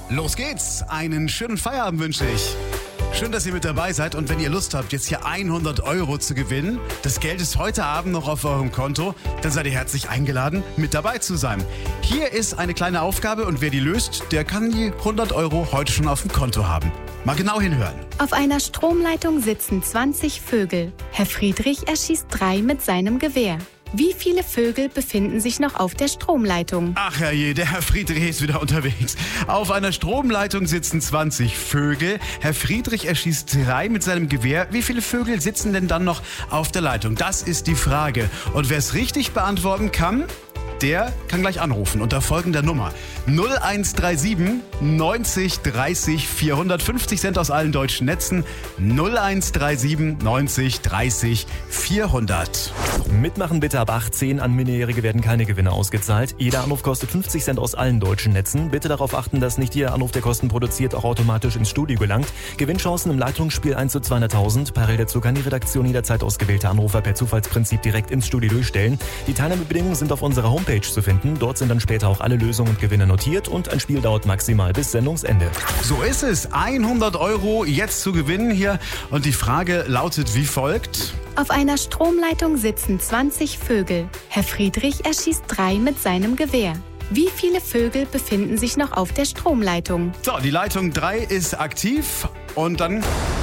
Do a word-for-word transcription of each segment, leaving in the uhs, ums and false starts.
Los geht's. Einen schönen Feierabend wünsche ich. Schön, dass ihr mit dabei seid und wenn ihr Lust habt, jetzt hier hundert Euro zu gewinnen, das Geld ist heute Abend noch auf eurem Konto, dann seid ihr herzlich eingeladen, mit dabei zu sein. Hier ist eine kleine Aufgabe und wer die löst, der kann die hundert Euro heute schon auf dem Konto haben. Mal genau hinhören. Auf einer Stromleitung sitzen zwanzig Vögel. Herr Friedrich erschießt drei mit seinem Gewehr. Wie viele Vögel befinden sich noch auf der Stromleitung? Ach herrje, der Herr Friedrich ist wieder unterwegs. Auf einer Stromleitung sitzen zwanzig Vögel. Herr Friedrich erschießt drei mit seinem Gewehr. Wie viele Vögel sitzen denn dann noch auf der Leitung? Das ist die Frage. Und wer es richtig beantworten kann, der kann gleich anrufen unter folgender Nummer. null eins drei sieben neunzig dreißig vierhundertfünfzig Cent aus allen deutschen Netzen. null eins drei sieben neunzig dreißig vierhundert. Mitmachen bitte ab achtzehn. An Minderjährige werden keine Gewinne ausgezahlt. Jeder Anruf kostet fünfzig Cent aus allen deutschen Netzen. Bitte darauf achten, dass nicht jeder Anruf, der Kosten produziert, auch automatisch ins Studio gelangt. Gewinnchancen im Leitungsspiel eins zu zweihunderttausend. Parallel dazu kann die Redaktion jederzeit ausgewählte Anrufer per Zufallsprinzip direkt ins Studio durchstellen. Die Teilnahmebedingungen sind auf unserer Homepage zu finden. Dort sind dann später auch alle Lösungen und Gewinne notiert und ein Spiel dauert maximal bis Sendungsende. So ist es. hundert Euro jetzt zu gewinnen hier und die Frage lautet wie folgt. Auf einer Stromleitung sitzen zwanzig Vögel. Herr Friedrich erschießt drei mit seinem Gewehr. Wie viele Vögel befinden sich noch auf der Stromleitung? So, die Leitung drei ist aktiv und dann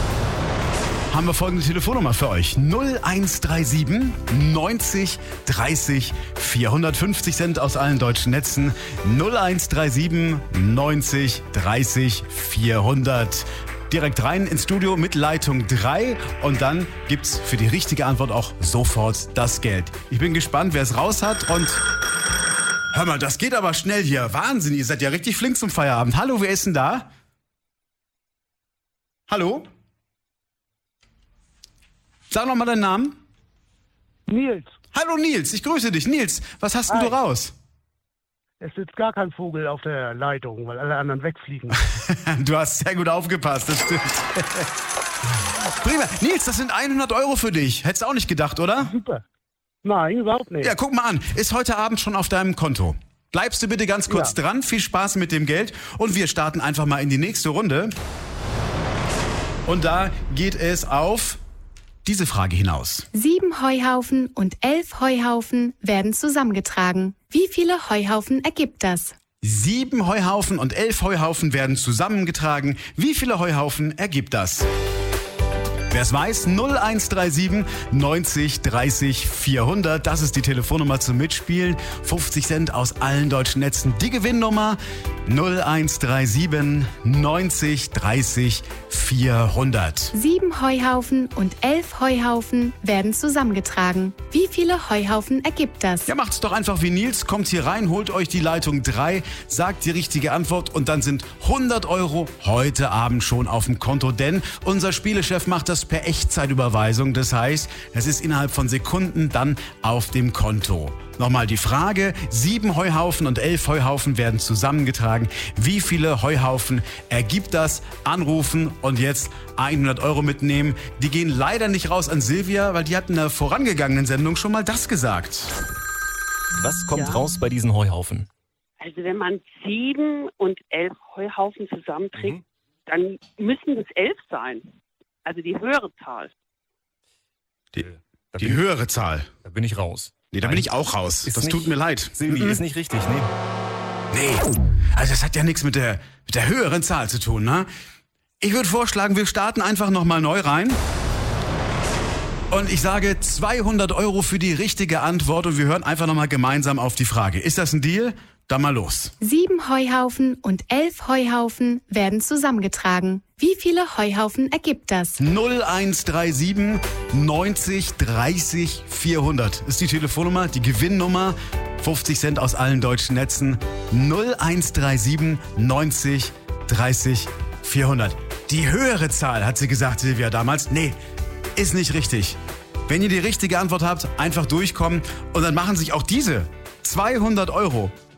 haben wir folgende Telefonnummer für euch. null eins drei sieben neunzig dreißig vierhundertfünfzig Cent aus allen deutschen Netzen. null eins drei sieben neunzig dreißig vierhundert. Direkt rein ins Studio mit Leitung drei und dann gibt's für die richtige Antwort auch sofort das Geld. Ich bin gespannt, wer es raus hat und hör mal, das geht aber schnell hier. Wahnsinn, ihr seid ja richtig flink zum Feierabend. Hallo, wer ist denn da? Hallo? Sag noch mal deinen Namen. Nils. Hallo Nils, ich grüße dich. Nils, was hast denn du raus? Es sitzt gar kein Vogel auf der Leitung, weil alle anderen wegfliegen. Du hast sehr gut aufgepasst, das stimmt. Prima. Nils, das sind hundert Euro für dich. Hättest du auch nicht gedacht, oder? Super. Nein, überhaupt nicht. Ja, guck mal an. Ist heute Abend schon auf deinem Konto. Bleibst du bitte ganz kurz Ja. dran. Viel Spaß mit dem Geld. Und wir starten einfach mal in die nächste Runde. Und da geht es auf diese Frage hinaus. Sieben Heuhaufen und elf Heuhaufen werden zusammengetragen. Wie viele Heuhaufen ergibt das? Sieben Heuhaufen und elf Heuhaufen werden zusammengetragen. Wie viele Heuhaufen ergibt das? Wer es weiß, null eins drei sieben neunzig dreißig vierhundert. Das ist die Telefonnummer zum Mitspielen. fünfzig Cent aus allen deutschen Netzen. Die Gewinnnummer null eins drei sieben neunzig dreißig vierhundert. Sieben Heuhaufen und elf Heuhaufen werden zusammengetragen. Wie viele Heuhaufen ergibt das? Ja, macht's doch einfach wie Nils. Kommt hier rein, holt euch die Leitung drei, sagt die richtige Antwort und dann sind hundert Euro heute Abend schon auf dem Konto. Denn unser Spielechef macht das per Echtzeitüberweisung. Das heißt, es ist innerhalb von Sekunden dann auf dem Konto. Nochmal die Frage, sieben Heuhaufen und elf Heuhaufen werden zusammengetragen. Wie viele Heuhaufen ergibt das? Anrufen und jetzt hundert Euro mitnehmen. Die gehen leider nicht raus an Silvia, weil die hat in der vorangegangenen Sendung schon mal das gesagt. Was kommt Ja. raus bei diesen Heuhaufen? Also wenn man sieben und elf Heuhaufen zusammenträgt, Mhm. dann müssen es elf sein. Also die höhere Zahl. Die, Da die bin, höhere Zahl. da bin ich raus. Nee, da bin ich auch raus. Ist Das nicht- tut mir leid. Silvi, Mhm. ist nicht richtig, nee. Nee, also das hat ja nichts mit der, mit der höheren Zahl zu tun, ne? Ich würde vorschlagen, wir starten einfach nochmal neu rein. Und ich sage zweihundert Euro für die richtige Antwort und wir hören einfach nochmal gemeinsam auf die Frage. Ist das ein Deal? Dann mal los. Sieben Heuhaufen und elf Heuhaufen werden zusammengetragen. Wie viele Heuhaufen ergibt das? null eins drei sieben neunzig dreißig vierhundert ist die Telefonnummer, die Gewinnnummer. fünfzig Cent aus allen deutschen Netzen. null eins drei sieben neunzig dreißig vierhundert. Die höhere Zahl, hat sie gesagt, Silvia damals. Nee, ist nicht richtig. Wenn ihr die richtige Antwort habt, einfach durchkommen und dann machen sich auch diese zweihundert Euro